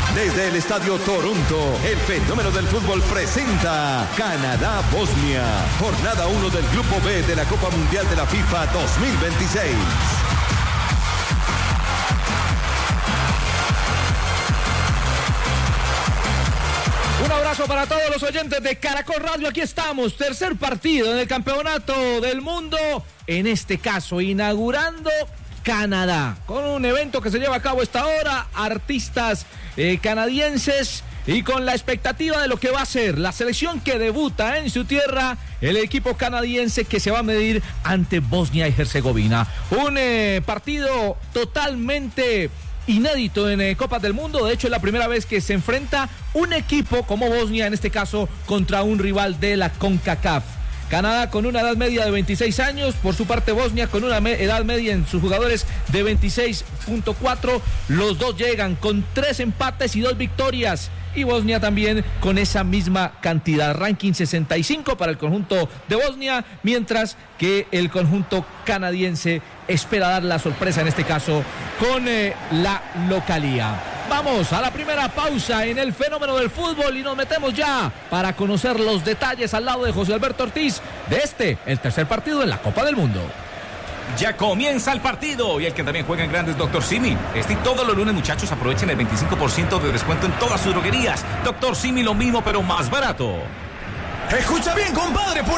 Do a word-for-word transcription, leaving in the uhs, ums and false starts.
Desde el Estadio Toronto, el fenómeno del fútbol presenta Canadá-Bosnia, jornada uno del Grupo B de la Copa Mundial de la FIFA dos mil veintiséis. Un abrazo para todos los oyentes de Caracol Radio. Aquí estamos, tercer partido en el Campeonato del Mundo, en este caso inaugurando Canadá, con un evento que se lleva a cabo a esta hora, artistas eh, canadienses, y con la expectativa de lo que va a ser la selección que debuta en su tierra, el equipo canadiense que se va a medir ante Bosnia y Herzegovina. Un eh, partido totalmente inédito en eh, Copas del Mundo. De hecho, es la primera vez que se enfrenta un equipo como Bosnia, en este caso, contra un rival de la CONCACAF. Canadá con una edad media de veintiséis años, por su parte Bosnia con una me- edad media en sus jugadores de veintiséis punto cuatro. Los dos llegan con tres empates y dos victorias, y Bosnia también con esa misma cantidad. Ranking sesenta y cinco para el conjunto de Bosnia, mientras que el conjunto canadiense espera dar la sorpresa, en este caso con eh, la localía. Vamos a la primera pausa en el fenómeno del fútbol y nos metemos ya para conocer los detalles al lado de José Alberto Ortiz de este, el tercer partido en la Copa del Mundo. Ya comienza el partido, y el que también juega en grandes, Doctor Simi. Este y todos los lunes, muchachos, aprovechen el veinticinco por ciento de descuento en todas sus droguerías. Doctor Simi, lo mismo pero más barato. Escucha bien, compadre, por